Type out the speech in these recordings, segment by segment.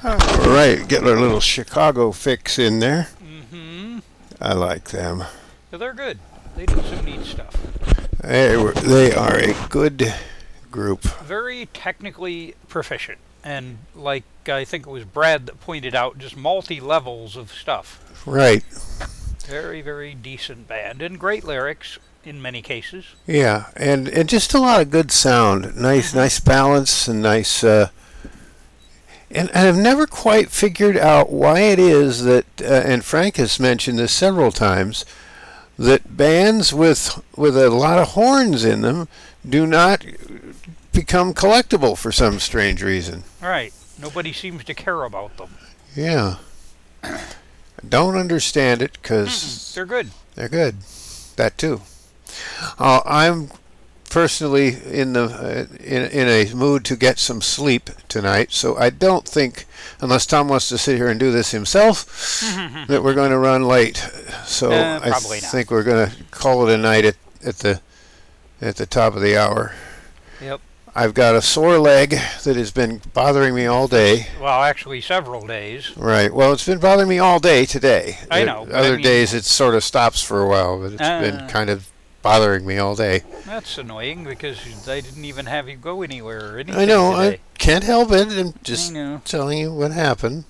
All right, get our little Chicago fix in there. Mm-hmm. I like them. Yeah, they're good. They do some neat stuff. They are a good group. Very technically proficient. And like I think it was Brad that pointed out, just multi-levels of stuff. Right. Very, very decent band. And great lyrics in many cases. Yeah, and just a lot of good sound. Nice balance and nice. And I've never quite figured out why it is that, and Frank has mentioned this several times, that bands with a lot of horns in them do not become collectible for some strange reason. Right. Nobody seems to care about them. Yeah. I don't understand it because They're good. they're good. That too. I'm personally in a mood to get some sleep tonight, so I don't think, unless Tom wants to sit here and do this himself, that we're going to run late. So I think we're going to call it a night at the top of the hour. Yep. I've got a sore leg that has been bothering me all day. Well, actually several days. Right. Well, it's been bothering me all day today. I know. Other days it sort of stops for a while, but it's been kind of bothering me all day. That's annoying because they didn't even have you go anywhere or anything I know. today. I can't help it. I'm just telling you what happened.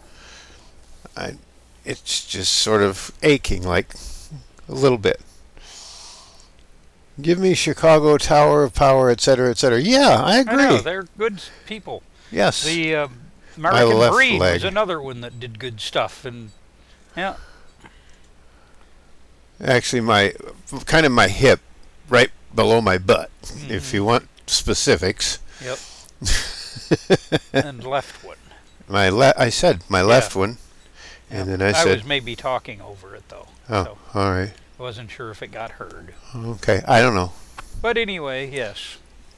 It's just sort of aching, like a little bit. Give me Chicago, Tower of Power, etc., etc. Yeah, I agree. I know, they're good people. Yes. The American Breed was another one that did good stuff, and yeah. Actually, my hip, right below my butt, if you want specifics. Yep. And left one. I said my left one, and then I said. I was maybe talking over it though. Oh, so all right. I wasn't sure if it got heard. Okay, I don't know. But anyway, yes.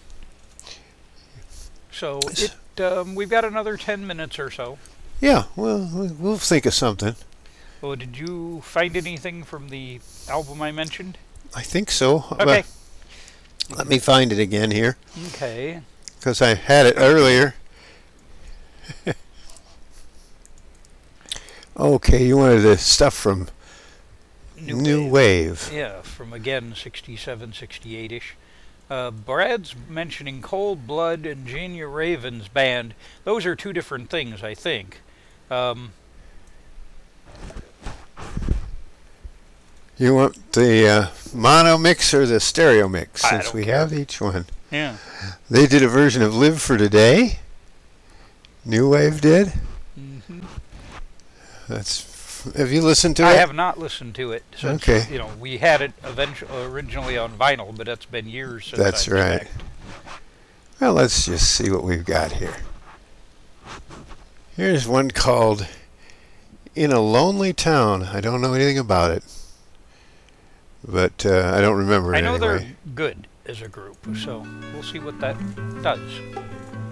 So we've got another 10 minutes or so. Yeah, well, we'll think of something. Well, did you find anything from the album I mentioned? I think so. Okay. Let me find it again here. Okay. Because I had it earlier. Okay, you wanted the stuff from New Wave. Yeah, from again 67, 68-ish. Brad's mentioning Cold Blood and Genia Raven's band. Those are two different things, I think. You want the mono mix or the stereo mix, since we have each one? Yeah. They did a version of Live for Today. New Wave did. Mm-hmm. Have you listened to it? I have not listened to it since, okay. We had it originally on vinyl, but that's been years since. That's right. Well, let's just see what we've got here. Here's one called In a Lonely Town. I don't know anything about it, but I don't remember it anyway. I know they're good as a group, so we'll see what that does.